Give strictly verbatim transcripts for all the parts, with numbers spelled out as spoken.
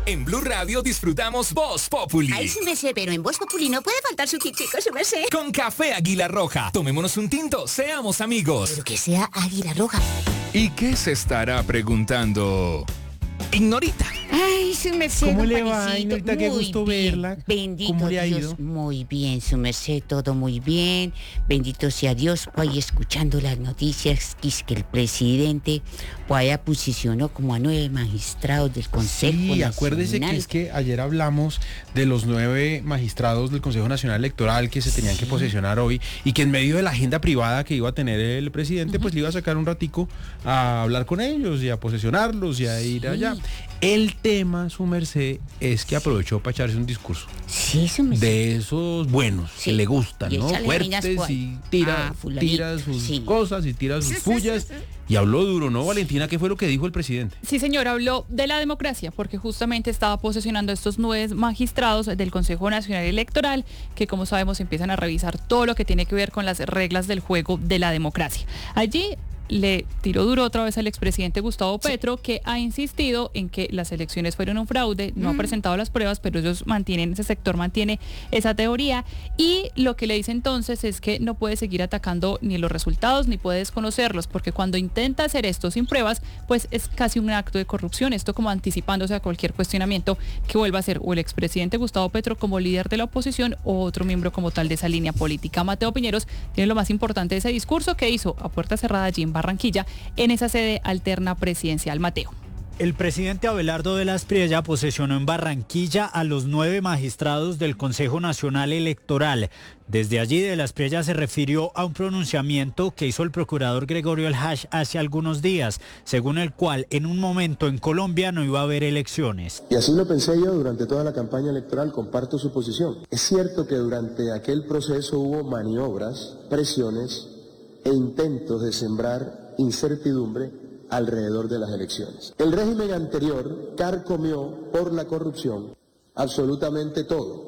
En Blue Radio disfrutamos Voz Populi. Ay, su merced, pero en Voz Populi no puede faltar su tintico, su merced. Con café Águila Roja. Tomémonos un tinto, seamos amigos. Pero que sea Águila Roja. ¿Y qué se estará preguntando Ignorita? Ay, su merced. ¿Cómo le compadrecito, va, Ignorita? Qué muy gusto bien. verla. Bendito ¿Cómo le ha Dios, ido? muy bien, su merced, todo muy bien. Bendito sea Dios, pues ahí escuchando las noticias, que es que el presidente pues allá posicionó como a nueve magistrados del Consejo Sí, Nacional. acuérdese que es que ayer hablamos de los nueve magistrados del Consejo Nacional Electoral que se tenían Sí. que posesionar hoy y que en medio de la agenda privada que iba a tener el presidente, uh-huh, pues le iba a sacar un ratico a hablar con ellos y a posesionarlos y a ir Sí. allá. El tema, su merced, es que aprovechó para echarse un discurso. Sí, su merced. De esos buenos, Sí. que le gustan, Y ¿no? échale Fuertes leñas, y tira, ah, fulanito, tira sus sí. cosas y tira sus pullas. Y habló duro, ¿no, Valentina? ¿Qué fue lo que dijo el presidente? Sí, señor, habló de la democracia, porque justamente estaba posesionando a estos nueve magistrados del Consejo Nacional Electoral, que como sabemos empiezan a revisar todo lo que tiene que ver con las reglas del juego de la democracia. Allí le tiró duro otra vez al expresidente Gustavo Petro, que ha insistido en que las elecciones fueron un fraude, no Mm. ha presentado las pruebas, pero ellos mantienen, ese sector mantiene esa teoría, y lo que le dice entonces es que no puede seguir atacando ni los resultados ni puede desconocerlos, porque cuando intenta hacer esto sin pruebas, pues es casi un acto de corrupción, esto como anticipándose a cualquier cuestionamiento que vuelva a ser o el expresidente Gustavo Petro como líder de la oposición o otro miembro como tal de esa línea política. Mateo Piñeros tiene lo más importante de ese discurso que hizo a puerta cerrada allí en Barranquilla, en esa sede alterna presidencial. Mateo. El presidente Abelardo de la Espriella posesionó en Barranquilla a los nueve magistrados del Consejo Nacional Electoral. Desde allí de la Espriella se refirió a un pronunciamiento que hizo el procurador Gregorio El Hash hace algunos días, según el cual en un momento en Colombia no iba a haber elecciones. Y así lo pensé yo durante toda la campaña electoral, comparto su posición. Es cierto que durante aquel proceso hubo maniobras, presiones e intentos de sembrar incertidumbre alrededor de las elecciones. El régimen anterior carcomió por la corrupción absolutamente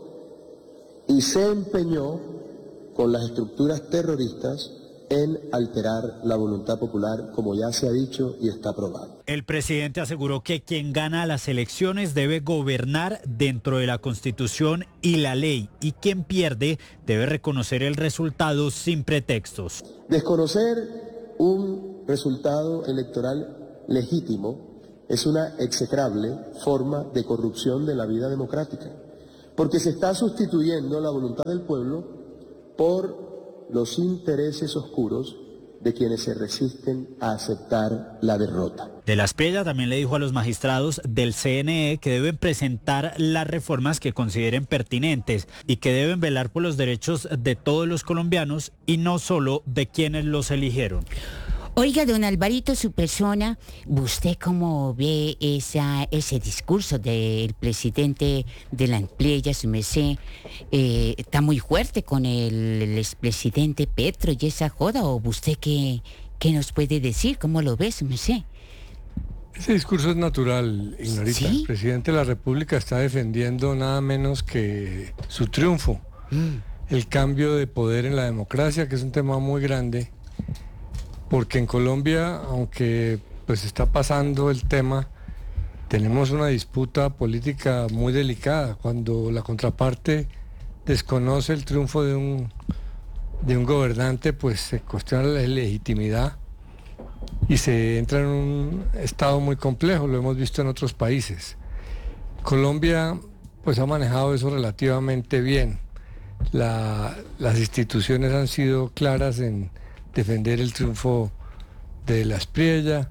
todo y se empeñó con las estructuras terroristas en alterar la voluntad popular, como ya se ha dicho y está probado. El presidente aseguró que quien gana las elecciones debe gobernar dentro de la Constitución y la ley, y quien pierde debe reconocer el resultado sin pretextos. Desconocer un resultado electoral legítimo es una execrable forma de corrupción de la vida democrática, porque se está sustituyendo la voluntad del pueblo por los intereses oscuros de quienes se resisten a aceptar la derrota. De la Espriella también le dijo a los magistrados del C N E que deben presentar las reformas que consideren pertinentes y que deben velar por los derechos de todos los colombianos y no solo de quienes los eligieron. Oiga, don Alvarito, su persona, ¿usted cómo ve esa, ese discurso del presidente de la Espriella, su merced? Eh, ¿Está muy fuerte con el, el expresidente Petro y esa joda? ¿O usted qué, qué nos puede decir? ¿Cómo lo ve, su merced? Ese discurso es natural, Ignorita. ¿Sí? El presidente de la República está defendiendo nada menos que su triunfo, mm. el cambio de poder en la democracia, que es un tema muy grande. Porque en Colombia, aunque pues está pasando el tema, tenemos una disputa política muy delicada. Cuando la contraparte desconoce el triunfo de un, de un gobernante, pues se cuestiona la legitimidad y se entra en un estado muy complejo, lo hemos visto en otros países. Colombia pues ha manejado eso relativamente bien. La, las instituciones han sido claras en defender el triunfo de la Espriella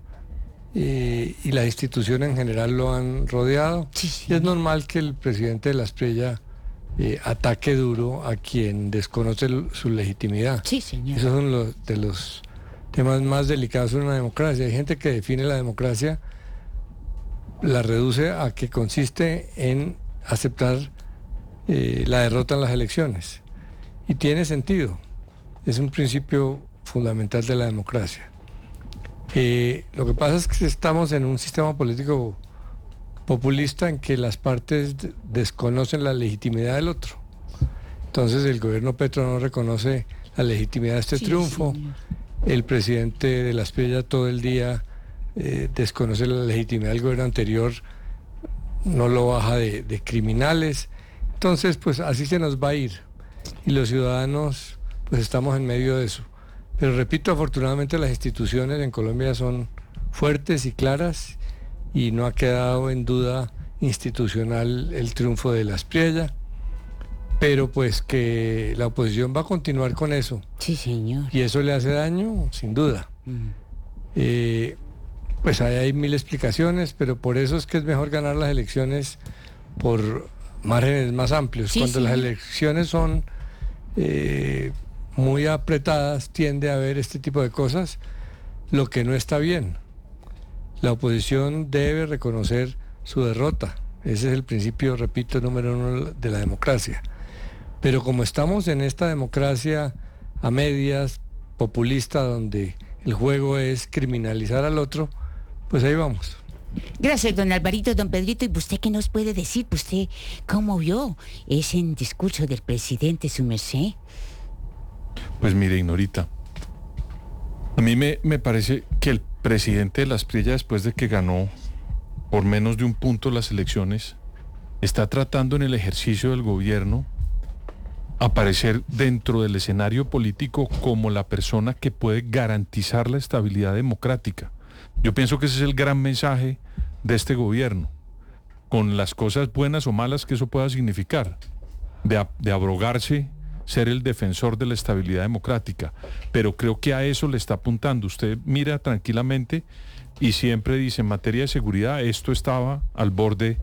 y, y las instituciones en general lo han rodeado. Sí, sí. Y es normal que el presidente de la Espriella eh, ataque duro a quien desconoce l- su legitimidad. Sí, señor. Esos son los de los temas más delicados en una democracia. Hay gente que define la democracia, la reduce a que consiste en aceptar eh, la derrota en las elecciones. Y tiene sentido. Es un principio fundamental de la democracia. Eh, lo que pasa es que estamos en un sistema político populista en que las partes d- desconocen la legitimidad del otro. Entonces el gobierno Petro no reconoce la legitimidad de este Sí, triunfo. señor. El presidente de la Espriella todo el día eh, desconoce la legitimidad del gobierno anterior, no lo baja de, de criminales. Entonces, pues así se nos va a ir. Y los ciudadanos, pues estamos en medio de eso. Pero repito, afortunadamente las instituciones en Colombia son fuertes y claras y no ha quedado en duda institucional el triunfo de la Aspriella. Pero pues que la oposición va a continuar con eso. Sí, señor. Y eso le hace daño, sin duda. Mm. Eh, pues ahí hay mil explicaciones, pero por eso es que es mejor ganar las elecciones por márgenes más amplios. Sí, Cuando sí. las elecciones son eh, muy apretadas, tiende a haber este tipo de cosas, lo que no está bien. La oposición debe reconocer su derrota. Ese es el principio, repito, número uno de la democracia. Pero como estamos en esta democracia a medias, populista, donde el juego es criminalizar al otro, pues ahí vamos. Gracias, don Alvarito, don Pedrito. ¿Y usted qué nos puede decir? ¿Usted cómo vio ese discurso del presidente, su merced? Pues mire, Ignorita, a mí me, me parece que el presidente de la Aspriella, después de que ganó por menos de un punto las elecciones, está tratando en el ejercicio del gobierno aparecer dentro del escenario político como la persona que puede garantizar la estabilidad democrática. Yo pienso que ese es el gran mensaje de este gobierno, con las cosas buenas o malas que eso pueda significar, de, de abrogarse ser el defensor de la estabilidad democrática, pero creo que a eso le está apuntando. Usted mira tranquilamente y siempre dice, en materia de seguridad, esto estaba al borde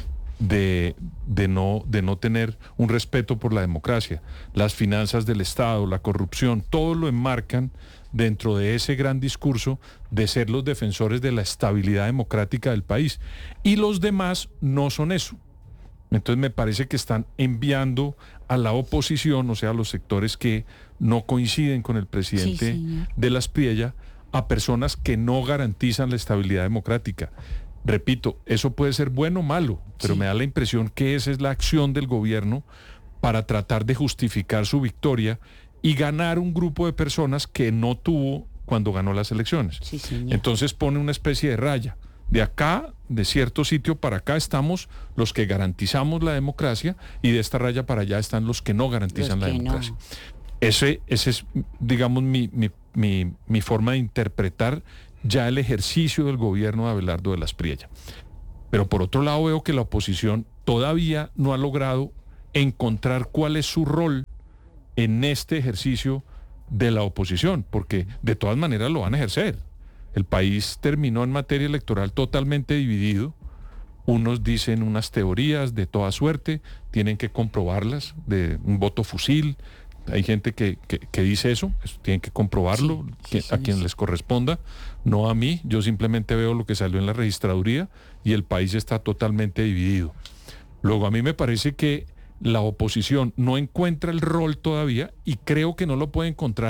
de, de, no, de no tener un respeto por la democracia. Las finanzas del Estado, la corrupción, todo lo enmarcan dentro de ese gran discurso de ser los defensores de la estabilidad democrática del país. Y los demás no son eso. Entonces me parece que están enviando a la oposición, o sea, a los sectores que no coinciden con el presidente sí, de la Aspriella, a personas que no garantizan la estabilidad democrática. Repito, eso puede ser bueno o malo, pero sí. me da la impresión que esa es la acción del gobierno para tratar de justificar su victoria y ganar un grupo de personas que no tuvo cuando ganó las elecciones. Sí, Entonces pone una especie de raya. De acá, de cierto sitio para acá, estamos los que garantizamos la democracia y de esta raya para allá están los que no garantizan la democracia. No. Ese, ese es, digamos, mi, mi, mi, mi forma de interpretar ya el ejercicio del gobierno de Abelardo de la Aspriella. Pero por otro lado veo que la oposición todavía no ha logrado encontrar cuál es su rol en este ejercicio de la oposición, porque de todas maneras lo van a ejercer. El país terminó en materia electoral totalmente dividido. Unos dicen unas teorías de toda suerte, tienen que comprobarlas, de un voto fusil. Hay gente que, que, que dice eso, eso, tienen que comprobarlo, sí, sí, a sí, quien sí. les corresponda, no a mí. Yo simplemente veo lo que salió en la registraduría y el país está totalmente dividido. Luego, a mí me parece que la oposición no encuentra el rol todavía y creo que no lo puede encontrar